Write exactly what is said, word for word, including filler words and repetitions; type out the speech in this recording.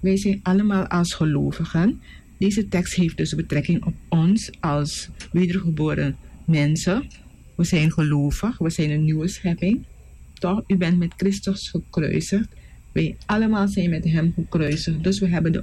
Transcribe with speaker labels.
Speaker 1: Wij zijn allemaal als gelovigen. Deze tekst heeft dus betrekking op ons als wedergeboren mensen. We zijn gelovig, we zijn een nieuwe schepping. Toch, u bent met Christus gekruisigd. Wij allemaal zijn met hem gekruisigd. Dus we hebben de